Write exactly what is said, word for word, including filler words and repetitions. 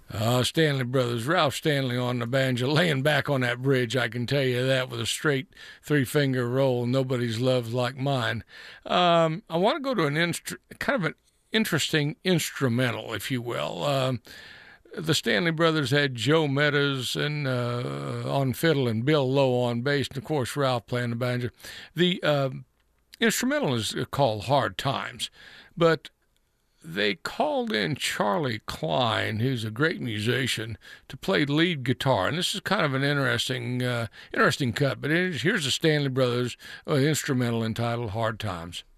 Uh, Stanley Brothers, Ralph Stanley on the banjo, laying back on that bridge, I can tell you that, with a straight three-finger roll. Nobody's love's like mine. Um, I want to go to an instru- kind of an interesting instrumental, if you will. Um, the Stanley Brothers had Joe Meadows and uh, on fiddle and Bill Lowe on bass, and of course Ralph playing the banjo. The uh, instrumental is called Hard Times, but they called in Charlie Klein, who's a great musician, to play lead guitar. And this is kind of an interesting, uh, interesting cut. But here's the Stanley Brothers uh, instrumental entitled "Hard Times."